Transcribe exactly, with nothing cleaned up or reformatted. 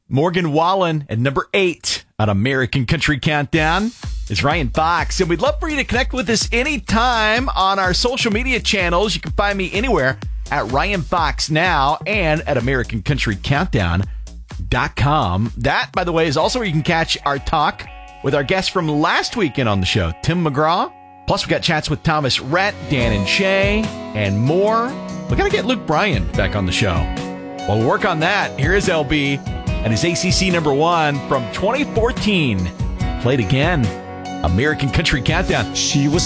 Morgan Wallen at number eight on American Country Countdown is Ryan Fox. And we'd love for you to connect with us anytime on our social media channels. You can find me anywhere at Ryan Fox Now and at American Country Countdown dot com. That, by the way, is also where you can catch our talk with our guest from last weekend on the show, Tim McGraw. Plus, we got chats with Thomas Rhett, Dan and Shay, and more. We got to get Luke Bryan back on the show. While we work on that, here is L B and his A C C number one from twenty fourteen. Played again. American Country Countdown. She was